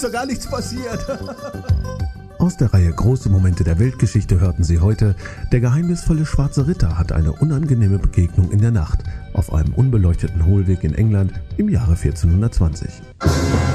Ist doch gar nichts passiert. Aus der Reihe Große Momente der Weltgeschichte hörten Sie heute: Der geheimnisvolle Schwarze Ritter hat eine unangenehme Begegnung in der Nacht auf einem unbeleuchteten Hohlweg in England im Jahre 1420.